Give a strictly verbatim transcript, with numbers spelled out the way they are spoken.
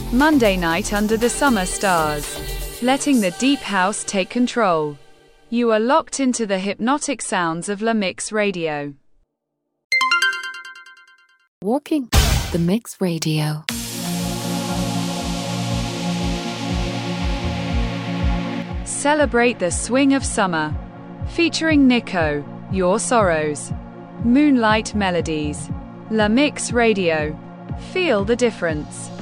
Monday night under the summer stars. Letting the deep house take control. You are locked into the hypnotic sounds of La Mix Radio. Walking the Mix Radio. Celebrate the swing of summer. Featuring Nico, Your Sorrows. Moonlight Melodies. La Mix Radio. Feel the difference.